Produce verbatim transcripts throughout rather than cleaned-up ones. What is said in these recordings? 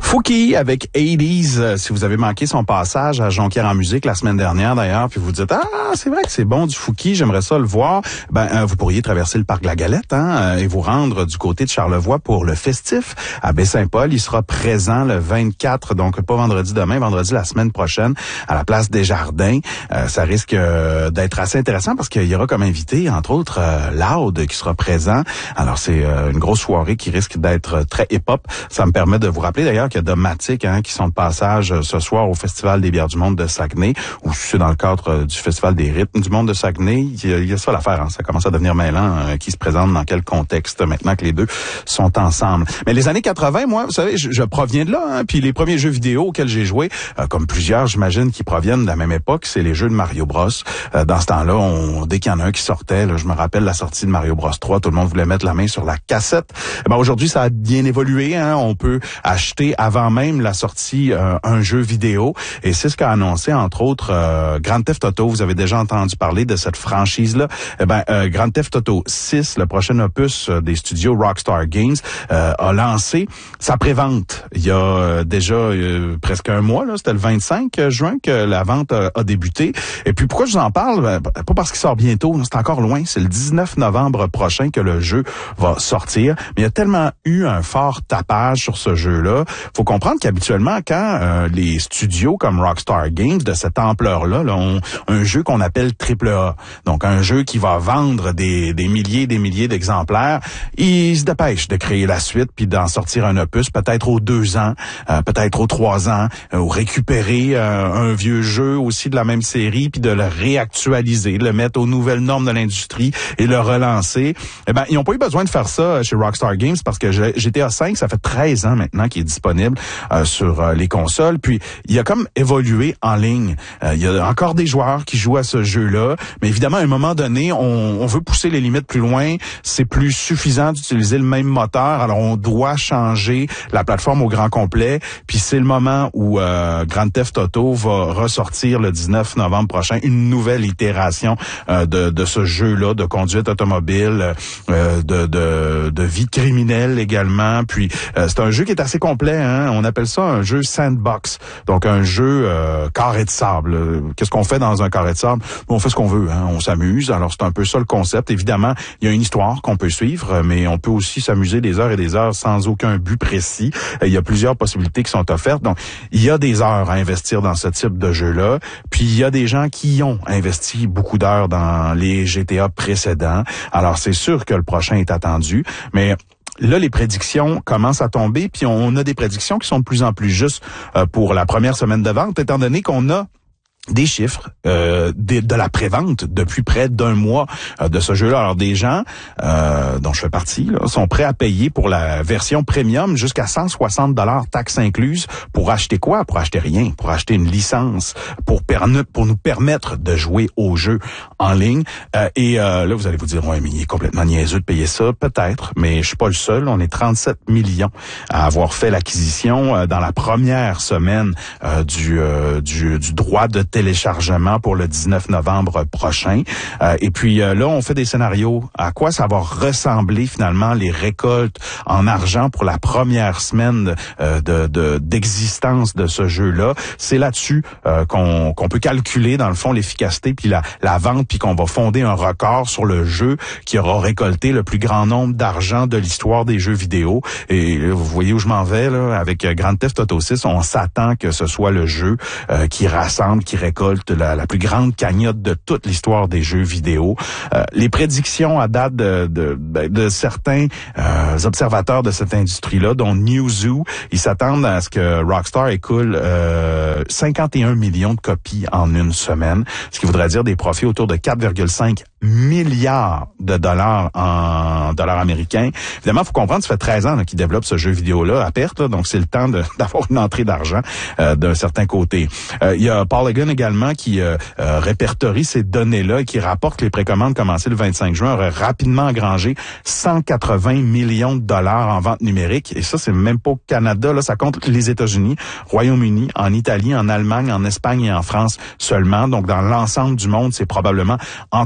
Fouki avec eighties, euh, si vous avez manqué son passage à Jonquière en musique la semaine dernière d'ailleurs, puis vous dites « Ah, c'est vrai que c'est bon du Fouki, j'aimerais ça le voir », ben euh, vous pourriez traverser le parc de la Galette hein, euh, et vous rendre du côté de Charlevoix pour le festif à Baie-Saint-Paul. Il sera présent le vingt-quatre, donc pas vendredi demain, vendredi la semaine prochaine à la place des Jardins. Euh, ça risque euh, d'être assez intéressant parce qu'il y aura comme invité, entre autres, euh, Loud qui sera présent. Alors c'est euh, une grosse soirée qui risque d'être très hip-hop. Ça me permet de vous rappeler d'ailleurs qu'il y a Domatic hein, qui sont de passage euh, ce soir au Festival des bières du monde de Saguenay, ou si c'est dans le cadre euh, du Festival des rythmes du monde de Saguenay. Il y a, il y a ça l'affaire, hein. Ça commence à devenir mêlant euh, qui se présente dans quel contexte maintenant que les deux sont ensemble. Mais les années quatre-vingts, moi, vous savez, je, je proviens de là, hein, puis les premiers jeux vidéo auxquels j'ai joué, euh, comme plusieurs, j'imagine, qui proviennent de la même époque, c'est les jeux de Mario Bros. Euh, dans ce temps-là, on, dès qu'il y en a un qui sortait, là, je me rappelle la sortie de Mario Bros trois, tout le monde voulait mettre la main sur la cassette. Eh ben, aujourd'hui, ça a bien évolué, hein. On peut acheter avant même la sortie euh, un jeu vidéo, et c'est ce qu'a annoncé, entre autres, euh, Grand Theft Auto. Vous avez déjà entendu parler de cette franchise-là. Eh ben, euh, Grand Theft Auto six, le prochain opus euh, des studios Rockstar Games, euh, a lancé sa prévente. Il y a euh, déjà euh, presque un mois, là, c'était le vingt-cinq juin que la vente a, a débuté. Et puis pourquoi je vous en parle? Ben, pas parce qu'il sort bientôt, c'est encore loin. C'est le dix-neuf novembre prochain que le jeu va sortir. Mais il y a tellement eu un fort tapage sur ce jeu-là. Faut comprendre qu'habituellement, quand euh, les studios comme Rockstar Games de cette ampleur-là là, ont un jeu qu'on appelle triple A, donc un jeu qui va vendre des, des milliers et des milliers d'exemplaires, ils se dépêchent de créer la suite puis d'en sortir un opus peut-être aux deux ans, euh, peut-être aux trois ans, euh, ou récupérer euh, un vieux jeu aussi de la même série puis de le réactualiser, le mettre aux nouvelles normes de l'industrie et le relancer. Eh ben, ils n'ont pas eu besoin de faire ça chez Rockstar Games parce que G T A cinq, ça fait treize ans maintenant qu'il est disponible euh, sur euh, les consoles. Puis, il a comme évolué en ligne. Euh, il y a encore des joueurs qui jouent à ce jeu-là, mais évidemment, à un moment donné, on, on veut pousser les limites plus loin. C'est plus suffisant d'utiliser le même moteur. Alors, on doit changer la plateforme au grand complet. Puis, c'est le moment où euh, Grand Theft Auto va ressortir le dix-neuf novembre prochain une nouvelle itération euh, de, de ce jeu-là, de conduite automobile, euh, de, de, de vie criminelle également. Puis, euh, c'est un jeu qui est assez complet. Hein? On appelle ça un jeu sandbox, donc un jeu euh, carré de sable. Qu'est-ce qu'on fait dans un carré de sable? On fait ce qu'on veut, hein? On s'amuse. Alors, c'est un peu ça le concept. Évidemment, il y a une histoire qu'on peut suivre, mais on peut aussi s'amuser des heures et des heures sans aucun but précis. Il y a plusieurs possibilités qui sont offertes. Donc, il y a des heures à investir dans ce type de jeu-là. Puis, il y a des gens qui ont investi beaucoup d'heures dans les G T A précédents. Alors, c'est sûr que le prochain est attendu, mais là, les prédictions commencent à tomber, puis on a des prédictions qui sont de plus en plus justes euh, pour la première semaine de vente, étant donné qu'on a des chiffres euh, de, de la prévente depuis près d'un mois euh, de ce jeu-là. Alors, des gens, euh, dont je fais partie, là, sont prêts à payer pour la version premium jusqu'à cent soixante dollars taxes incluses pour acheter quoi? Pour acheter rien, pour acheter une licence, pour, perne, pour nous permettre de jouer au jeu en ligne. Euh, et euh, là, vous allez vous dire, ouais, mais il est complètement niaiseux de payer ça. Peut-être, mais je suis pas le seul. On est trente-sept millions à avoir fait l'acquisition euh, dans la première semaine euh, du, euh, du, du droit de téléchargement pour le dix-neuf novembre prochain. Euh, et puis euh, là, on fait des scénarios. À quoi ça va ressembler finalement les récoltes en argent pour la première semaine euh, de, de d'existence de ce jeu-là? C'est là-dessus euh, qu'on qu'on peut calculer dans le fond l'efficacité puis la, la vente, puis qu'on va fonder un record sur le jeu qui aura récolté le plus grand nombre d'argent de l'histoire des jeux vidéo. Et là, vous voyez où je m'en vais là avec Grand Theft Auto six. On s'attend que ce soit le jeu euh, qui rassemble, qui récolte la, la plus grande cagnotte de toute l'histoire des jeux vidéo. Euh, les prédictions à date de, de, de, de certains euh, observateurs de cette industrie-là, dont Newzoo, ils s'attendent à ce que Rockstar écoule euh, cinquante et un millions de copies en une semaine, ce qui voudrait dire des profits autour de quatre virgule cinq milliards de dollars en dollars américains. Évidemment, il faut comprendre, ça fait treize ans là, qu'ils développent ce jeu vidéo-là à perte, là, donc c'est le temps de, d'avoir une entrée d'argent euh, d'un certain côté. Euh, il y a Polygon également qui euh, euh, répertorie ces données-là et qui rapporte que les précommandes commencées le vingt-cinq juin auraient rapidement engrangé cent quatre-vingts millions de dollars en vente numérique. Et ça, c'est même pas au Canada, là, ça compte les États-Unis, Royaume-Uni, en Italie, en Allemagne, en Espagne et en France seulement. Donc, dans l'ensemble du monde, c'est probablement encore plus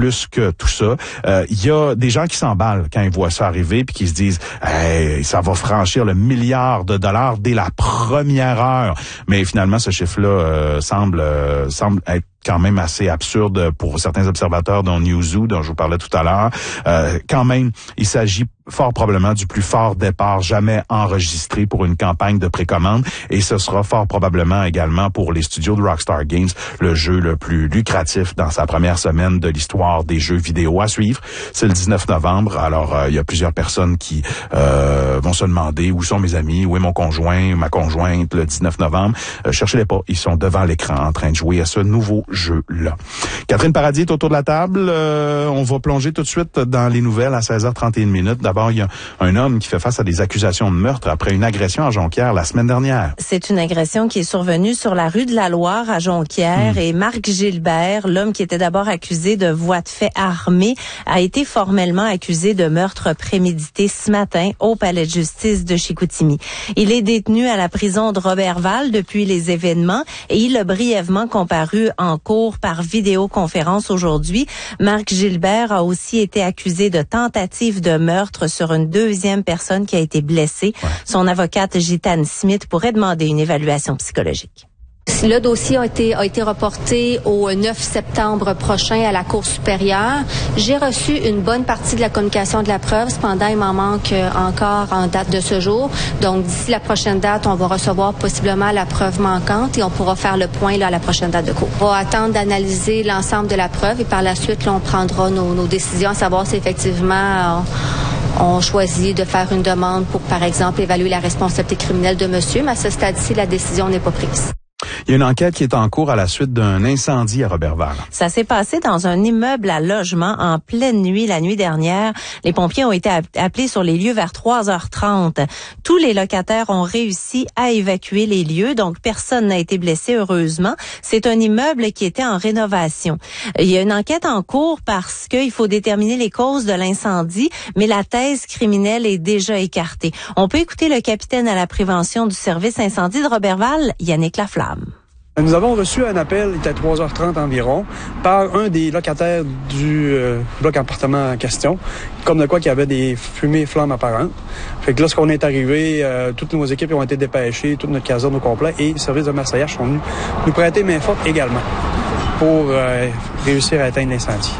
plus que tout ça. Euh, il y a des gens qui s'emballent quand ils voient ça arriver puis qui se disent hey, ça va franchir le milliard de dollars dès la première heure. Mais finalement, ce chiffre-là euh, semble euh, semble être quand même assez absurde pour certains observateurs, dont Newzoo, dont je vous parlais tout à l'heure. Euh, quand même, il s'agit fort probablement du plus fort départ jamais enregistré pour une campagne de précommande, et ce sera fort probablement également pour les studios de Rockstar Games le jeu le plus lucratif dans sa première semaine de l'histoire des jeux vidéo à suivre. C'est le dix-neuf novembre, alors euh, il y a plusieurs personnes qui euh, vont se demander où sont mes amis, où est mon conjoint, ma conjointe le dix-neuf novembre. Euh, cherchez-les pas, ils sont devant l'écran en train de jouer à ce nouveau jeu-là. Catherine Paradis est autour de la table. Euh, on va plonger tout de suite dans les nouvelles à seize heures trente et une minutes. D'abord, il y a un homme qui fait face à des accusations de meurtre après une agression à Jonquière la semaine dernière. C'est une agression qui est survenue sur la rue de la Loire à Jonquière mmh. et Marc Gilbert, l'homme qui était d'abord accusé de voies de fait armées, a été formellement accusé de meurtre prémédité ce matin au palais de justice de Chicoutimi. Il est détenu à la prison de Roberval depuis les événements et il a brièvement comparu en cours par vidéoconférence aujourd'hui. Marc Gilbert a aussi été accusé de tentative de meurtre sur une deuxième personne qui a été blessée. Ouais. Son avocate Gitane Smith pourrait demander une évaluation psychologique. Le dossier a été, a été reporté au neuf septembre prochain à la Cour supérieure. J'ai reçu une bonne partie de la communication de la preuve. Cependant, il m'en manque encore en date de ce jour. Donc, d'ici la prochaine date, on va recevoir possiblement la preuve manquante et on pourra faire le point là, à la prochaine date de cour. On va attendre d'analyser l'ensemble de la preuve et par la suite, là, on prendra nos, nos décisions à savoir si effectivement on, on choisit de faire une demande pour, par exemple, évaluer la responsabilité criminelle de monsieur. Mais à ce stade-ci, la décision n'est pas prise. Il y a une enquête qui est en cours à la suite d'un incendie à Roberval. Ça s'est passé dans un immeuble à logement en pleine nuit la nuit dernière. Les pompiers ont été appelés sur les lieux vers trois heures trente. Tous les locataires ont réussi à évacuer les lieux, donc personne n'a été blessé heureusement. C'est un immeuble qui était en rénovation. Il y a une enquête en cours parce qu'il faut déterminer les causes de l'incendie, mais la thèse criminelle est déjà écartée. On peut écouter le capitaine à la prévention du service incendie de Roberval, Yannick Laflamme. Nous avons reçu un appel, il était à trois heures trente environ, par un des locataires du euh, bloc appartement en question, comme de quoi qu'il y avait des fumées et flammes apparentes. Fait que lorsqu'on est arrivé, euh, toutes nos équipes ont été dépêchées, toute notre caserne au complet, et le service de massage sont venus nous prêter main forte également pour euh, réussir à éteindre l'incendie.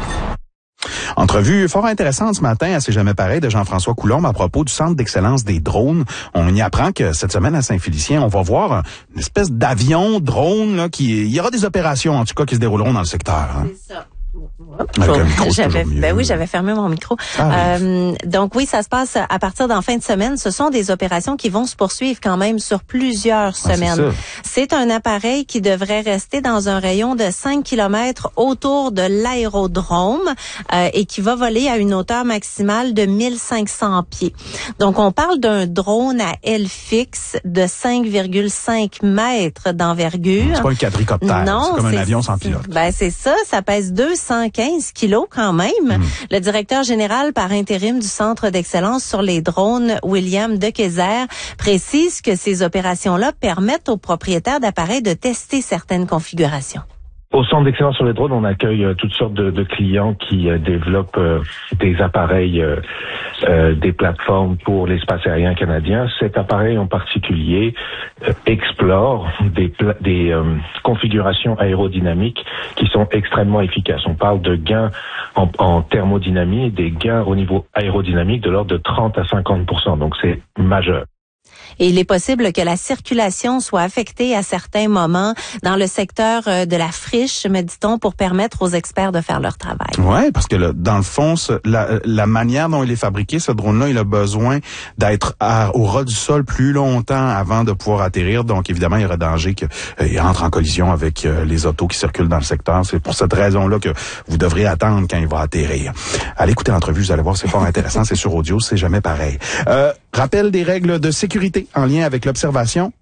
Entrevue fort intéressante ce matin à C'est jamais pareil de Jean-François Coulombe à propos du Centre d'excellence des drones. On y apprend que cette semaine à Saint-Félicien, on va voir une espèce d'avion drone là, qui il y aura des opérations en tout cas qui se dérouleront dans le secteur. Hein. C'est ça. Avec un micro, j'avais, ben oui, j'avais fermé mon micro. Ah, oui. euh, donc oui, ça se passe à partir d'en fin de semaine. Ce sont des opérations qui vont se poursuivre quand même sur plusieurs ah, semaines. C'est, c'est un appareil qui devrait rester dans un rayon de cinq kilomètres autour de l'aérodrome euh, et qui va voler à une hauteur maximale de mille cinq cents pieds. Donc on parle d'un drone à aile fixe de cinq virgule cinq mètres d'envergure. C'est pas un quadricoptère, non, c'est comme c'est, un avion sans pilote. Ben c'est ça, ça pèse deux cent quinze kilos quand même. Mmh. Le directeur général par intérim du Centre d'excellence sur les drones, William Dequezer, précise que ces opérations-là permettent aux propriétaires d'appareils de tester certaines configurations. Au Centre d'excellence sur les drones, on accueille euh, toutes sortes de, de clients qui euh, développent euh, des appareils, euh, euh, des plateformes pour l'espace aérien canadien. Cet appareil en particulier euh, explore des, pla- des euh, configurations aérodynamiques qui sont extrêmement efficaces. On parle de gains en, en thermodynamie, des gains au niveau aérodynamique de l'ordre de trente à cinquante pour cent. Donc c'est majeur. Et il est possible que la circulation soit affectée à certains moments dans le secteur de la friche, me dit-on, pour permettre aux experts de faire leur travail. Oui, parce que là, dans le fond, la, la manière dont il est fabriqué, ce drone-là, il a besoin d'être à, au ras du sol plus longtemps avant de pouvoir atterrir. Donc, évidemment, il y aurait danger qu'il euh, entre en collision avec euh, les autos qui circulent dans le secteur. C'est pour cette raison-là que vous devrez attendre quand il va atterrir. Allez écouter l'entrevue, vous allez voir, c'est fort intéressant. C'est sur audio, c'est jamais pareil. Euh, rappel des règles de sécurité en lien avec l'observation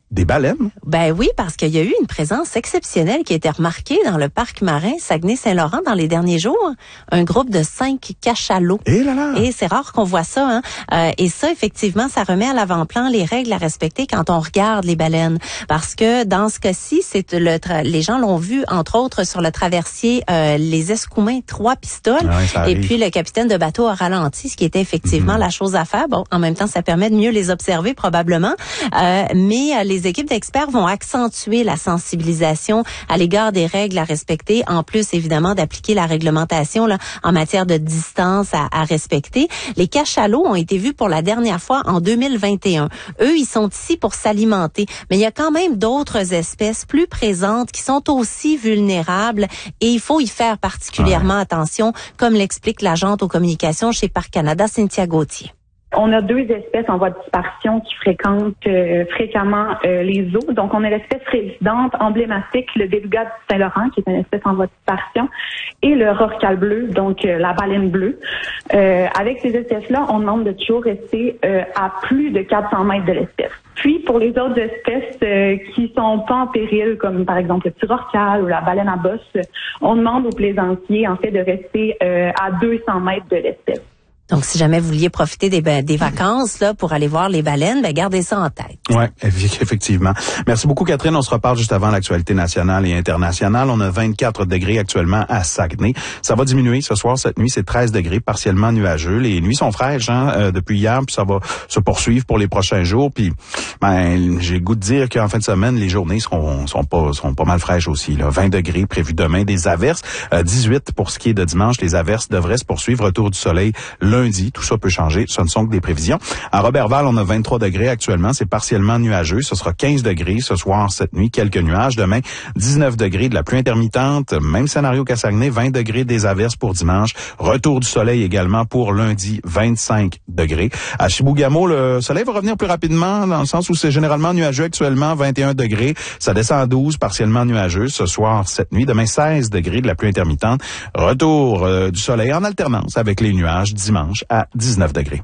Des baleines? Ben oui, parce qu'il y a eu une présence exceptionnelle qui a été remarquée dans le parc marin Saguenay-Saint-Laurent dans les derniers jours. Un groupe de cinq cachalots. Et là là! Et c'est rare qu'on voit ça, hein. Euh, et ça, effectivement, ça remet à l'avant-plan les règles à respecter quand on regarde les baleines. Parce que dans ce cas-ci, c'est le tra- les gens l'ont vu, entre autres, sur le traversier euh, les Escoumins trois pistoles. Ah ouais, et puis le capitaine de bateau a ralenti, ce qui était effectivement mm-hmm. la chose à faire. Bon, en même temps, ça permet de mieux les observer probablement. Euh, mais euh, les équipes d'experts vont accentuer la sensibilisation à l'égard des règles à respecter, en plus évidemment d'appliquer la réglementation là en matière de distance à, à respecter. Les cachalots ont été vus pour la dernière fois en deux mille vingt et un. Eux, ils sont ici pour s'alimenter, mais il y a quand même d'autres espèces plus présentes qui sont aussi vulnérables et il faut y faire particulièrement ouais. attention, comme l'explique l'agente aux communications chez Parc Canada, Cynthia Gauthier. On a deux espèces en voie de disparition qui fréquentent euh, fréquemment euh, les eaux. Donc, on a l'espèce résidente emblématique, le beluga du Saint-Laurent, qui est une espèce en voie de disparition, et le rorqual bleu, donc euh, la baleine bleue. Euh, avec ces espèces-là, on demande de toujours rester euh, à plus de quatre cents mètres de l'espèce. Puis, pour les autres espèces euh, qui sont pas en péril, comme par exemple le petit rorqual ou la baleine à bosse, on demande aux plaisanciers, en fait, de rester euh, à deux cents mètres de l'espèce. Donc, si jamais vous vouliez profiter des, des vacances là pour aller voir les baleines, ben gardez ça en tête. Oui, effectivement. Merci beaucoup, Catherine. On se reparle juste avant l'actualité nationale et internationale. On a vingt-quatre degrés actuellement à Saguenay. Ça va diminuer ce soir. Cette nuit, c'est treize degrés, partiellement nuageux. Les nuits sont fraîches hein, euh, depuis hier, puis ça va se poursuivre pour les prochains jours. Puis, ben, j'ai le goût de dire qu'en fin de semaine, les journées seront, sont pas seront pas mal fraîches aussi. Là. vingt degrés prévus demain, des averses. Euh, dix-huit pour ce qui est de dimanche. Les averses devraient se poursuivre. Retour du soleil lundi. Tout ça peut changer. Ce ne sont que des prévisions. À Robertval, on a vingt-trois degrés actuellement. C'est partiellement nuageux. Ce sera quinze degrés ce soir, cette nuit. Quelques nuages. Demain, dix-neuf degrés de la pluie intermittente. Même scénario qu'à Saguenay. vingt degrés des averses pour dimanche. Retour du soleil également pour lundi. vingt-cinq degrés. À Chibougamau, le soleil va revenir plus rapidement dans le sens où c'est généralement nuageux actuellement. vingt et un degrés. Ça descend à douze, partiellement nuageux. Ce soir, cette nuit. Demain, seize degrés de la pluie intermittente. Retour euh, du soleil en alternance avec les nuages dimanche à dix-neuf degrés.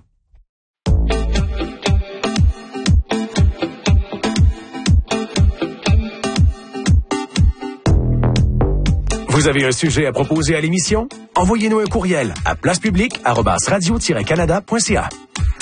Vous avez un sujet à proposer à l'émission? Envoyez-nous un courriel à placepublique arobase radio tiret canada point c a.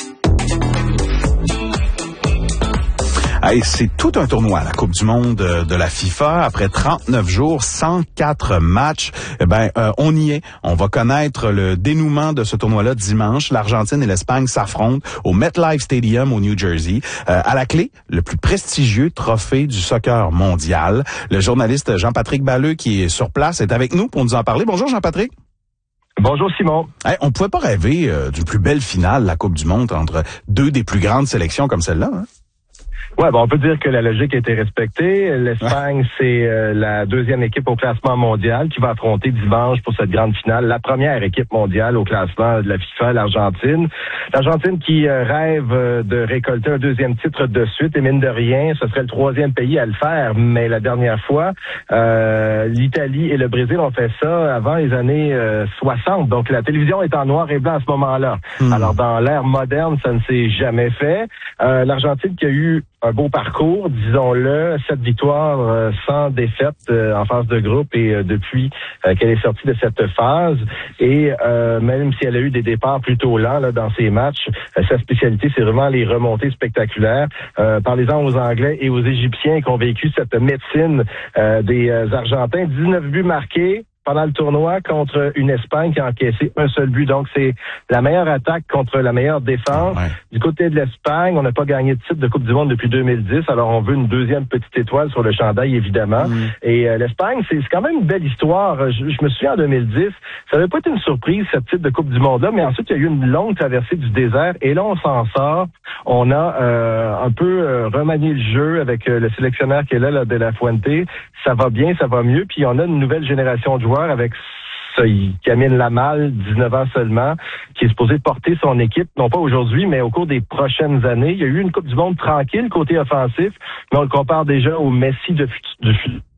Hey, c'est tout un tournoi, la Coupe du monde de la FIFA. Après trente-neuf jours, cent quatre matchs, eh ben, euh, on y est. On va connaître le dénouement de ce tournoi-là dimanche. L'Argentine et l'Espagne s'affrontent au MetLife Stadium au New Jersey. Euh, à la clé, le plus prestigieux trophée du soccer mondial. Le journaliste Jean-Patrick Balleux, qui est sur place, est avec nous pour nous en parler. Bonjour Jean-Patrick. Bonjour Simon. Hey, on pouvait pas rêver euh, d'une plus belle finale, la Coupe du monde, entre deux des plus grandes sélections comme celle-là, hein? Ouais, bon, on peut dire que la logique a été respectée. L'Espagne, ouais. c'est euh, la deuxième équipe au classement mondial qui va affronter dimanche pour cette grande finale la première équipe mondiale au classement de la FIFA, l'Argentine. L'Argentine qui euh, rêve euh, de récolter un deuxième titre de suite et mine de rien, ce serait le troisième pays à le faire. Mais la dernière fois, euh, l'Italie et le Brésil ont fait ça avant les années euh, soixante. Donc la télévision est en noir et blanc à ce moment-là. Mmh. Alors dans l'ère moderne, ça ne s'est jamais fait. Euh, L'Argentine qui a eu un beau parcours, disons-le, sept victoires euh, sans défaite euh, en phase de groupe et euh, depuis euh, qu'elle est sortie de cette phase. Et euh, même si elle a eu des départs plutôt lents là, dans ses matchs, euh, sa spécialité, c'est vraiment les remontées spectaculaires. Euh, Parlez-en aux Anglais et aux Égyptiens qui ont vécu cette médecine euh, des euh, Argentins. dix-neuf buts marqués pendant le tournoi contre une Espagne qui a encaissé un seul but. Donc, c'est la meilleure attaque contre la meilleure défense. Ouais. Du côté de l'Espagne, on n'a pas gagné de titre de Coupe du monde depuis deux mille dix. Alors, on veut une deuxième petite étoile sur le chandail, évidemment. Mmh. Et euh, l'Espagne, c'est, c'est quand même une belle histoire. Je, je me souviens, en deux mille dix, ça n'avait pas été une surprise, cette titre de Coupe du monde-là, mais ensuite, il y a eu une longue traversée du désert. Et là, on s'en sort. On a euh, un peu euh, remanié le jeu avec euh, le sélectionneur qui est là, là, de la Fuente. Ça va bien, ça va mieux. Puis, on a une nouvelle génération de joueurs avec Lamine Yamal, dix-neuf ans seulement, qui est supposé porter son équipe, non pas aujourd'hui, mais au cours des prochaines années. Il y a eu une Coupe du monde tranquille côté offensif, mais on le compare déjà au Messi de, de